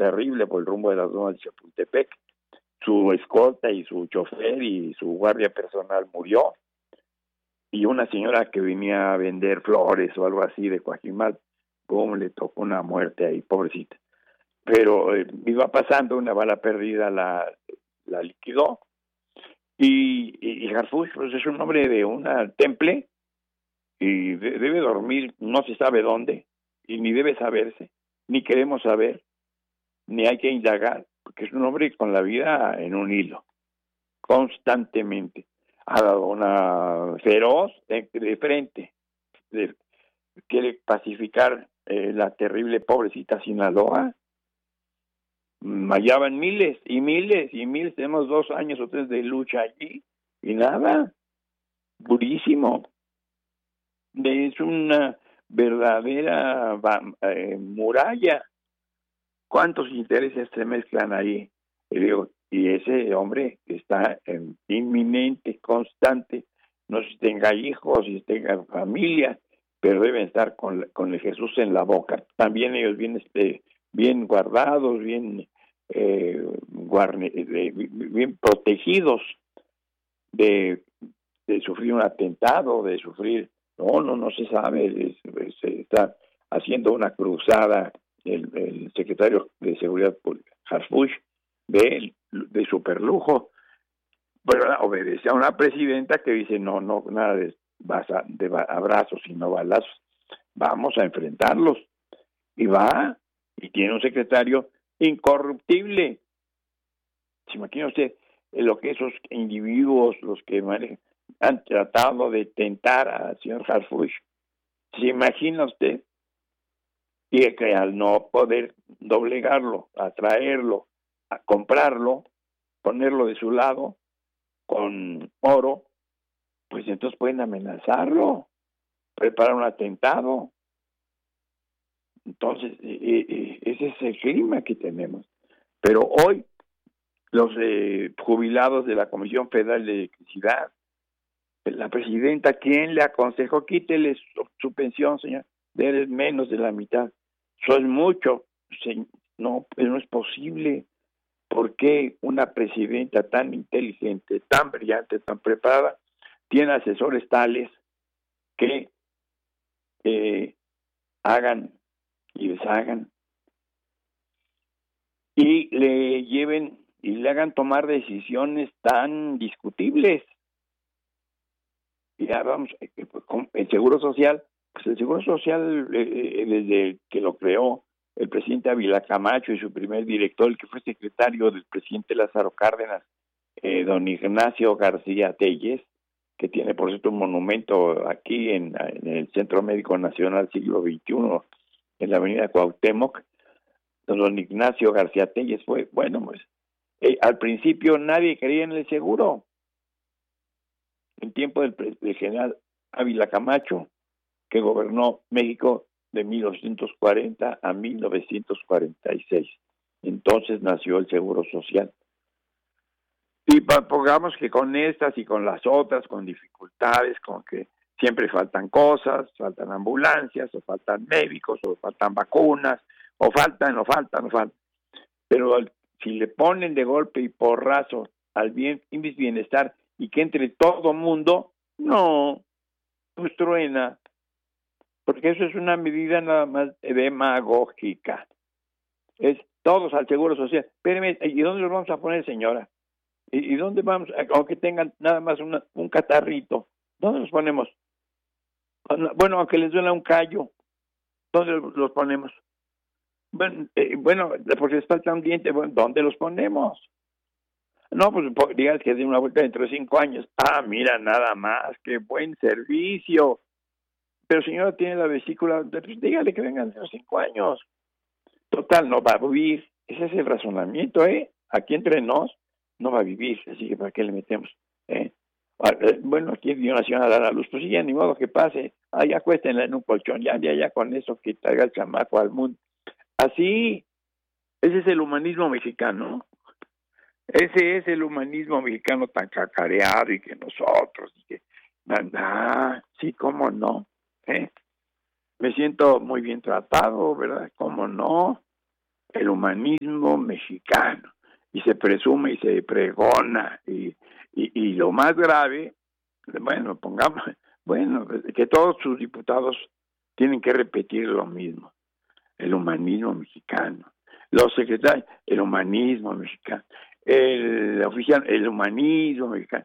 terrible por el rumbo de las Lomas de Chapultepec. Su escolta y su chofer y su guardia personal murió. Y una señora que venía a vender flores o algo así de Coajimal, cómo le tocó una muerte ahí, pobrecita. Pero iba pasando, una bala perdida la liquidó. Y Harfuch, pues es un hombre de una temple y debe dormir, no se sabe dónde, y ni debe saberse, ni queremos saber, ni hay que indagar, porque es un hombre con la vida en un hilo, constantemente. Ha dado una feroz de frente, quiere pacificar la terrible pobrecita Sinaloa. Allá van miles y miles y miles, tenemos 2 años o 3 de lucha allí, y nada, durísimo. Es una verdadera muralla. ¿Cuántos intereses se mezclan ahí? Y ese hombre que está en inminente, constante, no sé si tenga hijos, si tenga familia, pero deben estar con el Jesús en la boca. También ellos bien guardados, bien bien protegidos de sufrir un atentado, de sufrir. No se sabe. Se está haciendo una cruzada el secretario de Seguridad Pública, Harfuch, de superlujo, pero obedece a una presidenta que dice no, nada de abrazos sino balazos, vamos a enfrentarlos, y va, y tiene un secretario incorruptible. ¿Se imagina usted lo que esos individuos, los que manejan, han tratado de tentar al señor Harfuch? ¿Se imagina usted? Y que al no poder doblegarlo, atraerlo, a comprarlo, ponerlo de su lado con oro, pues entonces pueden amenazarlo, preparar un atentado. Entonces, ese es el clima que tenemos. Pero hoy, los jubilados de la Comisión Federal de Electricidad, la presidenta, ¿quién le aconsejó? Quítele su pensión, señor, de menos de la mitad. Eso es mucho. No, pero no es posible. ¿Por qué una presidenta tan inteligente, tan brillante, tan preparada, tiene asesores tales que hagan y deshagan y le lleven y le hagan tomar decisiones tan discutibles? Ya vamos, el Seguro Social, pues el Seguro Social, desde que lo creó el presidente Ávila Camacho y su primer director, el que fue secretario del presidente Lázaro Cárdenas, don Ignacio García Telles, que tiene por cierto un monumento aquí en el Centro Médico Nacional Siglo XXI, en la avenida Cuauhtémoc. Don Ignacio García Telles fue, bueno, pues al principio nadie creía en el seguro. En tiempo del general Ávila Camacho, que gobernó México de 1940 a 1946. Entonces nació el Seguro Social. Y pongamos que con estas y con las otras, con dificultades, con que siempre faltan cosas, faltan ambulancias, o faltan médicos, o faltan vacunas, o faltan. Pero si le ponen de golpe y porrazo al bienestar, y que entre todo mundo, no, pues truena, porque eso es una medida nada más demagógica. Es todos al Seguro Social. Espérame, ¿y dónde los vamos a poner, señora? ¿Y dónde vamos? Aunque tengan nada más un catarrito, ¿dónde los ponemos? Bueno, aunque les duela un callo, ¿dónde los ponemos? Bueno, porque les falta un diente, bueno, ¿dónde los ponemos? No, pues digas que de una vuelta dentro de 5 años. Ah, mira, nada más, qué buen servicio. Pero señora, tiene la vesícula, pues dígale que vengan dentro de 5 años. Total, no va a vivir. Ese es el razonamiento, Aquí entre nos, no va a vivir, así que ¿para qué le metemos? Bueno, aquí dio una señora a dar a luz, pues sí, ya ni modo que pase. Ya acuéstenla en un colchón, ya con eso que traiga el chamaco al mundo. Así, ese es el humanismo mexicano. Ese es el humanismo mexicano tan cacareado, y que nosotros, y que, sí, cómo no, me siento muy bien tratado, ¿verdad? ¿Cómo no? el humanismo mexicano, y se presume y se pregona, y lo más grave, que todos sus diputados tienen que repetir lo mismo, el humanismo mexicano, los secretarios, el humanismo mexicano, el oficial, el humanismo mexicano,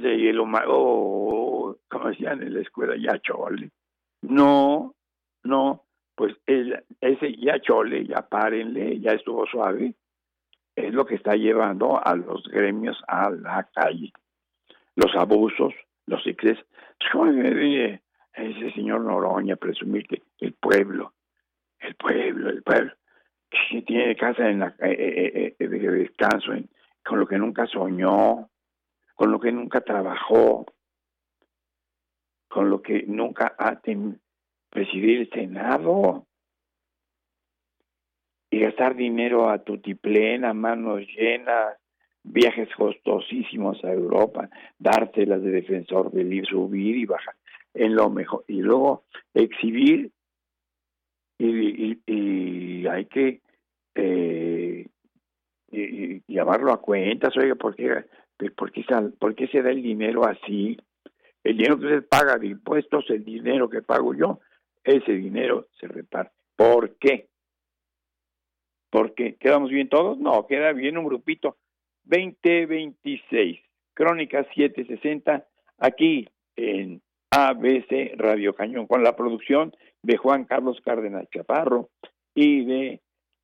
como decían en la escuela, ya chole. No, pues ese ya chole, ya párenle, ya estuvo suave, es lo que está llevando a los gremios a la calle. Los abusos, los excesos. Ese señor Noroña presumir que el pueblo, que tiene casa de descanso, con lo que nunca soñó, con lo que nunca trabajó, con lo que nunca ha presidir el Senado, y gastar dinero a tutiplén, a manos llenas, viajes costosísimos a Europa, dárselas de defensor del libro, subir y bajar en lo mejor, y luego exhibir, y hay que llamarlo a cuentas. Oiga, ¿por qué se da el dinero así? El dinero que usted paga de impuestos, el dinero que pago yo, ese dinero se reparte. ¿Por qué? ¿Porque quedamos bien todos? No, queda bien un grupito. 2026, Crónicas 760, aquí en ABC Radio Cañón, con la producción de Juan Carlos Cárdenas Chaparro y de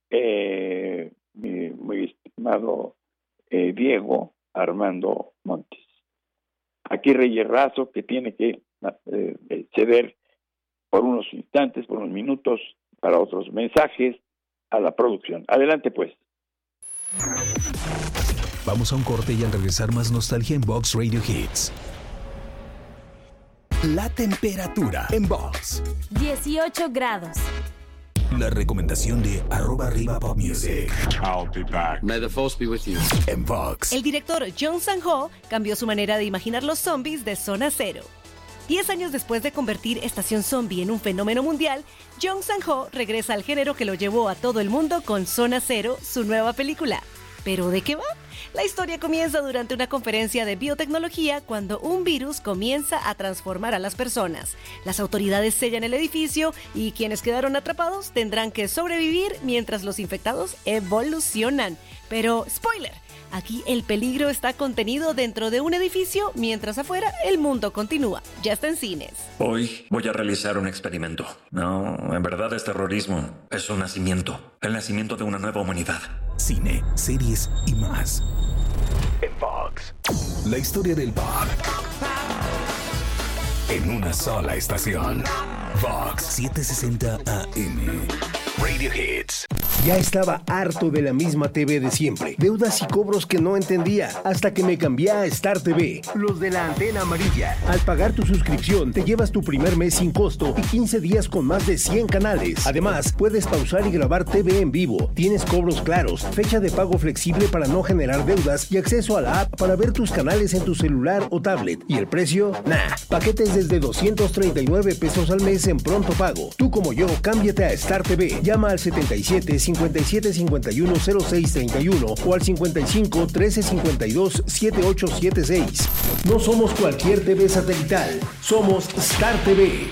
mi muy estimado Diego Armando Montes. Aquí Reyes Razo, que tiene que ceder por unos instantes, por unos minutos, para otros mensajes a la producción. Adelante, pues. Vamos a un corte y al regresar más nostalgia en Vox Radio Hits. La temperatura en Vox. 18 grados. La recomendación de @arriba Pop Music. I'll be back. May the force be with you. En Vox. El director Jung Sang-ho cambió su manera de imaginar los zombies de Zona Cero. 10 años después de convertir Estación Zombie en un fenómeno mundial, Jung Sang-ho regresa al género que lo llevó a todo el mundo con Zona Cero, su nueva película. ¿Pero de qué va? La historia comienza durante una conferencia de biotecnología cuando un virus comienza a transformar a las personas. Las autoridades sellan el edificio y quienes quedaron atrapados tendrán que sobrevivir mientras los infectados evolucionan. Pero, spoiler, aquí el peligro está contenido dentro de un edificio, mientras afuera el mundo continúa. Ya está en cines. Hoy voy a realizar un experimento. No, en verdad es terrorismo. Es un nacimiento. El nacimiento de una nueva humanidad. Cine, series y más. En Vox. La historia del pop. En una sola estación. Vox 760 AM. Radio Hits. Ya estaba harto de la misma TV de siempre. Deudas y cobros que no entendía. Hasta que me cambié a Star TV. Los de la antena amarilla. Al pagar tu suscripción, te llevas tu primer mes sin costo y 15 días con más de 100 canales. Además, puedes pausar y grabar TV en vivo. Tienes cobros claros, fecha de pago flexible para no generar deudas y acceso a la app para ver tus canales en tu celular o tablet. ¿Y el precio? Nah. Paquetes desde 239 pesos al mes en pronto pago. Tú como yo, cámbiate a Star TV. Llama al 77 57 51 06 31 o al 55 13 52 7876. No somos cualquier TV satelital, somos Star TV.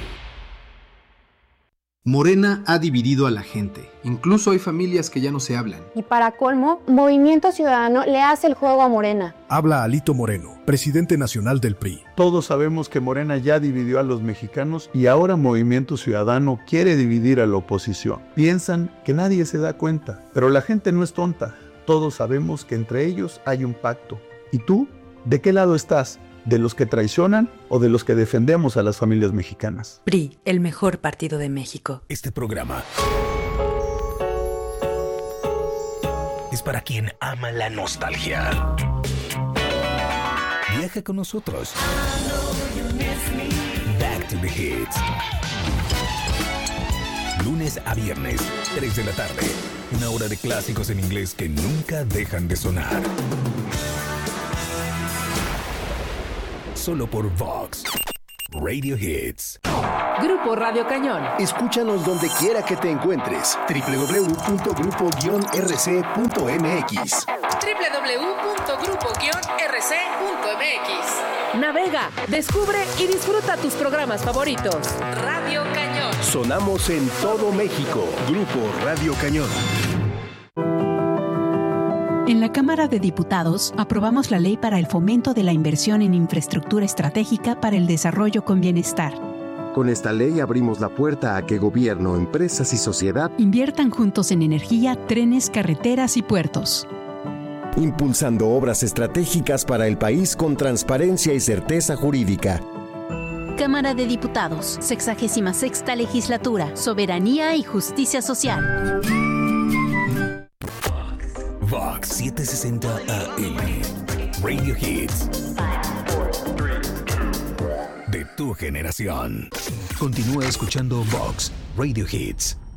Morena ha dividido a la gente. Incluso hay familias que ya no se hablan. Y para colmo, Movimiento Ciudadano le hace el juego a Morena. Habla Alito Moreno, presidente nacional del PRI. Todos sabemos que Morena ya dividió a los mexicanos y ahora Movimiento Ciudadano quiere dividir a la oposición. Piensan que nadie se da cuenta, pero la gente no es tonta. Todos sabemos que entre ellos hay un pacto. ¿Y tú? ¿De qué lado estás? ¿De los que traicionan o de los que defendemos a las familias mexicanas? PRI, el mejor partido de México. Este programa es para quien ama la nostalgia. Viaja con nosotros. Back to the Hits. Lunes a viernes, 3 de la tarde. Una hora de clásicos en inglés que nunca dejan de sonar. Solo por Vox. Radio Hits. Grupo Radio Cañón. Escúchanos donde quiera que te encuentres. www.grupo-rc.mx. www.grupo-rc.mx. Navega, descubre y disfruta tus programas favoritos. Radio Cañón. Sonamos en todo México. Grupo Radio Cañón. En la Cámara de Diputados aprobamos la ley para el fomento de la inversión en infraestructura estratégica para el desarrollo con bienestar. Con esta ley abrimos la puerta a que gobierno, empresas y sociedad inviertan juntos en energía, trenes, carreteras y puertos. Impulsando obras estratégicas para el país con transparencia y certeza jurídica. Cámara de Diputados, 66ª Legislatura, Soberanía y Justicia Social. Vox 760 AM. Radio Hits. De tu generación. Continúa escuchando Vox Radio Hits.